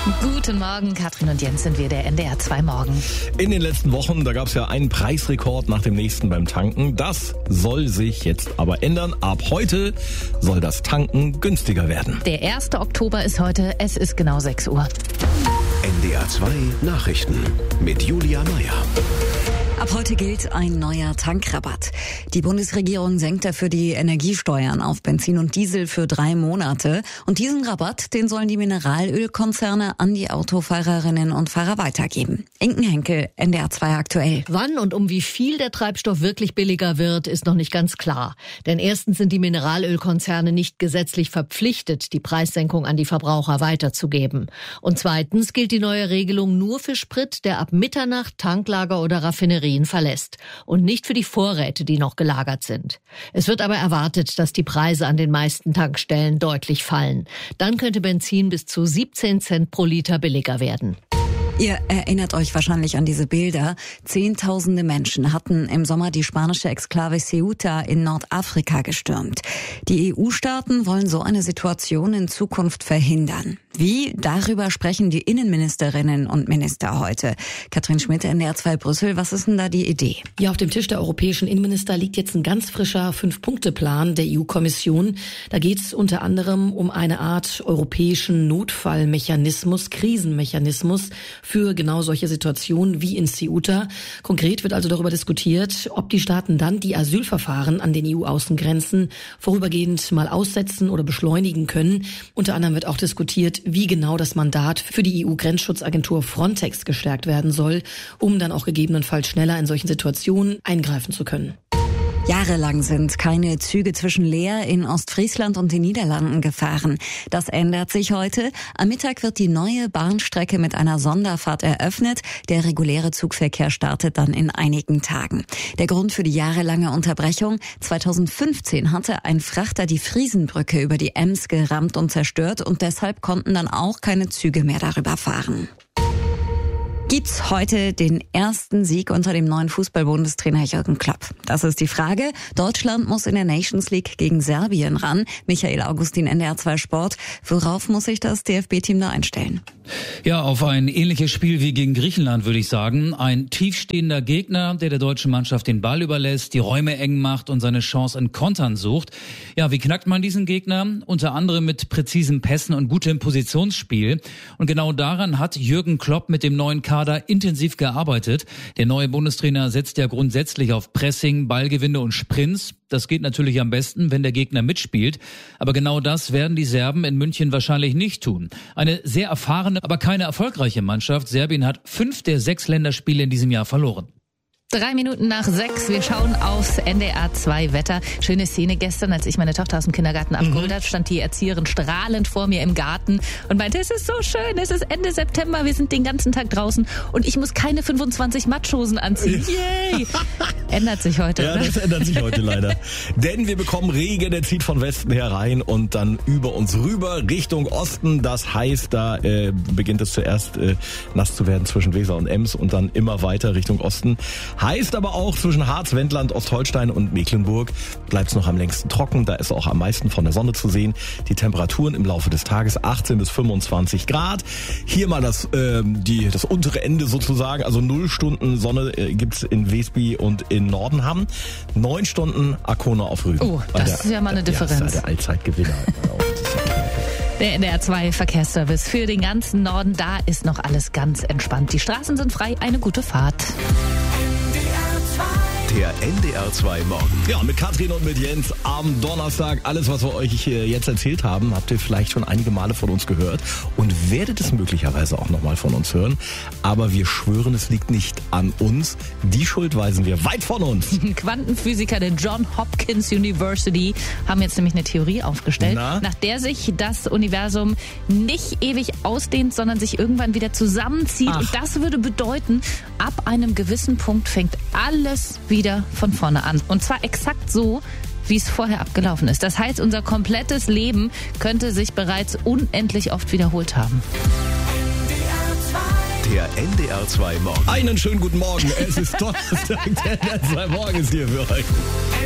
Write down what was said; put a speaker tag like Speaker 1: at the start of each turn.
Speaker 1: Guten Morgen, Katrin und Jens sind wir, der NDR 2 Morgen.
Speaker 2: In den letzten Wochen, da gab es ja einen Preisrekord nach dem nächsten beim Tanken. Das soll sich jetzt aber ändern. Ab heute soll das Tanken günstiger werden.
Speaker 1: Der 1. Oktober ist heute, es ist genau 6 Uhr.
Speaker 3: NDR 2 Nachrichten mit Julia Meyer.
Speaker 4: Ab heute gilt ein neuer Tankrabatt. Die Bundesregierung senkt dafür die Energiesteuern auf Benzin und Diesel für 3 Monate. Und diesen Rabatt, den sollen die Mineralölkonzerne an die Autofahrerinnen und Fahrer weitergeben. Inken Henkel, NDR 2 aktuell.
Speaker 5: Wann und um wie viel der Treibstoff wirklich billiger wird, ist noch nicht ganz klar. Denn erstens sind die Mineralölkonzerne nicht gesetzlich verpflichtet, die Preissenkung an die Verbraucher weiterzugeben. Und zweitens gilt die neue Regelung nur für Sprit, der ab Mitternacht Tanklager oder Raffinerien verlässt und nicht für die Vorräte, die noch gelagert sind. Es wird aber erwartet, dass die Preise an den meisten Tankstellen deutlich fallen. Dann könnte Benzin bis zu 17 Cent pro Liter billiger werden.
Speaker 4: Ihr erinnert euch wahrscheinlich an diese Bilder. Zehntausende Menschen hatten im Sommer die spanische Exklave Ceuta in Nordafrika gestürmt. Die EU-Staaten wollen so eine Situation in Zukunft verhindern. Wie? Darüber sprechen die Innenministerinnen und Minister heute. Katrin Schmidt, NDR 2 Brüssel, was ist denn da die Idee?
Speaker 6: Ja, auf dem Tisch der europäischen Innenminister liegt jetzt ein ganz frischer 5-Punkte-Plan der EU-Kommission. Da geht es unter anderem um eine Art europäischen Notfallmechanismus, Krisenmechanismus für genau solche Situationen wie in Ceuta. Konkret wird also darüber diskutiert, ob die Staaten dann die Asylverfahren an den EU-Außengrenzen vorübergehend mal aussetzen oder beschleunigen können. Unter anderem wird auch diskutiert, wie genau das Mandat für die EU-Grenzschutzagentur Frontex gestärkt werden soll, um dann auch gegebenenfalls schneller in solchen Situationen eingreifen zu können.
Speaker 4: Jahrelang sind keine Züge zwischen Leer in Ostfriesland und den Niederlanden gefahren. Das ändert sich heute. Am Mittag wird die neue Bahnstrecke mit einer Sonderfahrt eröffnet. Der reguläre Zugverkehr startet dann in einigen Tagen. Der Grund für die jahrelange Unterbrechung: 2015 hatte ein Frachter die Friesenbrücke über die Ems gerammt und zerstört und deshalb konnten dann auch keine Züge mehr darüber fahren. Gibt's heute den ersten Sieg unter dem neuen Fußball-Bundestrainer Jürgen Klopp? Das ist die Frage. Deutschland muss in der Nations League gegen Serbien ran. Michael Augustin, NDR 2 Sport. Worauf muss sich das DFB-Team da einstellen?
Speaker 7: Ja, auf ein ähnliches Spiel wie gegen Griechenland, würde ich sagen. Ein tiefstehender Gegner, der deutschen Mannschaft den Ball überlässt, die Räume eng macht und seine Chance in Kontern sucht. Ja, wie knackt man diesen Gegner? Unter anderem mit präzisen Pässen und gutem Positionsspiel. Und genau daran hat Jürgen Klopp mit dem neuen Kader intensiv gearbeitet. Der neue Bundestrainer setzt ja grundsätzlich auf Pressing, Ballgewinne und Sprints. Das geht natürlich am besten, wenn der Gegner mitspielt. Aber genau das werden die Serben in München wahrscheinlich nicht tun. Eine sehr erfahrene, aber keine erfolgreiche Mannschaft. Serbien hat 5 der 6 Länderspiele in diesem Jahr verloren.
Speaker 1: 3 Minuten nach 6, wir schauen aufs NDR 2 Wetter. Schöne Szene gestern, als ich meine Tochter aus dem Kindergarten abgeholt habe, stand die Erzieherin strahlend vor mir im Garten und meinte, es ist so schön, es ist Ende September, wir sind den ganzen Tag draußen und ich muss keine 25 Matschhosen anziehen. Yay! Ändert sich heute,
Speaker 2: ja,
Speaker 1: oder?
Speaker 2: Das ändert sich heute leider. Denn wir bekommen Regen, der zieht von Westen herein und dann über uns rüber Richtung Osten. Das heißt, da beginnt es zuerst nass zu werden zwischen Weser und Ems und dann immer weiter Richtung Osten. Heißt aber auch, zwischen Harz, Wendland, Ostholstein und Mecklenburg bleibt es noch am längsten trocken. Da ist auch am meisten von der Sonne zu sehen. Die Temperaturen im Laufe des Tages 18 bis 25 Grad. Hier mal das untere Ende sozusagen. Also 0 Stunden Sonne gibt's in Wesby und in Nordenham. 9 Stunden Arkona auf Rügen.
Speaker 1: Oh, das ist ja mal eine Differenz.
Speaker 2: Ja, das ist ja der Allzeitgewinner.
Speaker 1: Der NDR 2 Verkehrsservice für den ganzen Norden. Da ist noch alles ganz entspannt. Die Straßen sind frei. Eine gute Fahrt.
Speaker 3: Der NDR 2 Morgen.
Speaker 2: Ja, mit Katrin und mit Jens am Donnerstag. Alles, was wir euch jetzt erzählt haben, habt ihr vielleicht schon einige Male von uns gehört und werdet es möglicherweise auch nochmal von uns hören. Aber wir schwören, es liegt nicht an uns. Die Schuld weisen wir weit von uns.
Speaker 1: Quantenphysiker der John Hopkins University haben jetzt nämlich eine Theorie aufgestellt, nach der sich das Universum nicht ewig ausdehnt, sondern sich irgendwann wieder zusammenzieht. Ach. Und das würde bedeuten, ab einem gewissen Punkt fängt alles wieder von vorne an. Und zwar exakt so, wie es vorher abgelaufen ist. Das heißt, unser komplettes Leben könnte sich bereits unendlich oft wiederholt haben.
Speaker 3: Der NDR 2 Morgen.
Speaker 2: Einen schönen guten Morgen. Es ist Donnerstag, der NDR 2 Morgen ist hier für euch.